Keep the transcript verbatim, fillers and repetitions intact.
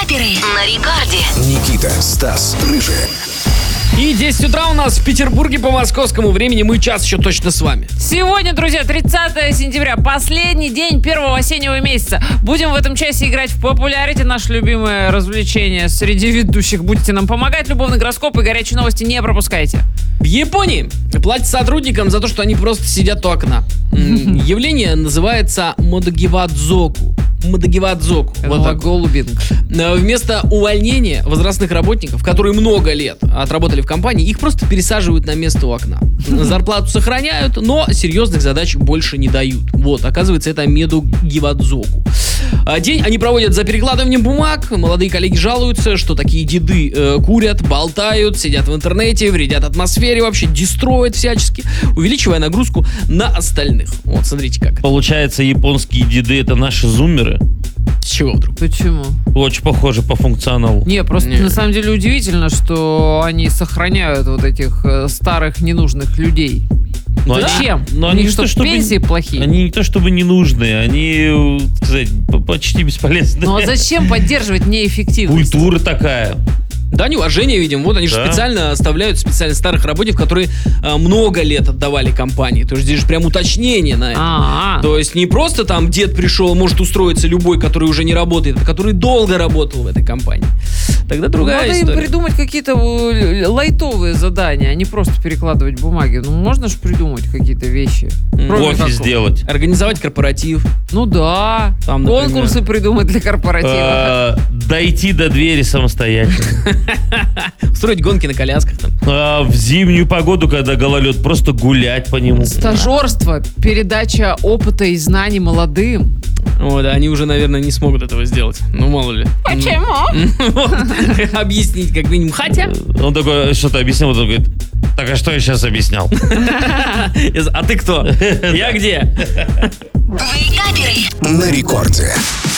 Вейкаперы на рекорде. Никита, Стас, Рыжий. И десять утра у нас в Петербурге по московскому времени. Мы час еще точно с вами. Сегодня, друзья, тридцатое сентября, последний день первого осеннего месяца. Будем в этом часе играть в Popularity, наше любимое развлечение среди ведущих. Будете нам помогать, любовный гороскоп и горячие новости не пропускайте. В Японии платят сотрудникам за то, что они просто сидят у окна. Явление называется модагивадзоку. Модагивадзоку. Вот так. Голубинг. Вместо увольнения возрастных работников, которые много лет отработали в компании, их просто пересаживают на место у окна. Зарплату сохраняют, но серьезных задач больше не дают. Вот, оказывается, это модагивадзоку. День они проводят за перекладыванием бумаг. Молодые коллеги жалуются, что такие деды э, курят, болтают, сидят в интернете, вредят атмосфере, вообще дестроят всячески, увеличивая нагрузку на остальных. Вот, смотрите как. Получается, японские деды — это наши зумеры? С чего вдруг? Почему? Очень похоже по функционалу. Не, просто Не. на самом деле удивительно, что они сохраняют вот этих э, старых ненужных людей. Но Зачем? Они, но У они них не что, то, чтобы, пенсии плохие? Они не то чтобы не нужны, они, так сказать, п- почти бесполезны. Ну а зачем поддерживать неэффективность? Культура такая. Да, неуважение, видим. Вот они же Да. специально оставляют специально старых работников, которые э, много лет отдавали компании. То есть здесь же прям уточнение на это. А-а. То есть не просто там дед пришел, может устроиться любой, который уже не работает, а который долго работал в этой компании. Тогда другая Надо им история. придумать какие-то э, лайтовые задания, а не просто перекладывать бумаги. Ну, можно же придумать какие-то вещи. Кроме Кофе как- сделать. Организовать корпоратив. Ну да. Там, например. Конкурсы придумать для корпоратива. Э, Дойти до двери самостоятельно. Устроить гонки на колясках там. А в зимнюю погоду, когда гололед, просто гулять по нему. Стажерство, передача опыта и знаний молодым. Вот, они уже, наверное, не смогут этого сделать. Ну, мало ли. Почему? Вот. Объяснить как минимум. Хотя. Он такой что-то объяснил, он говорит: так а что я сейчас объяснял? А ты кто? Я где? Вейкаперы. На рекорде.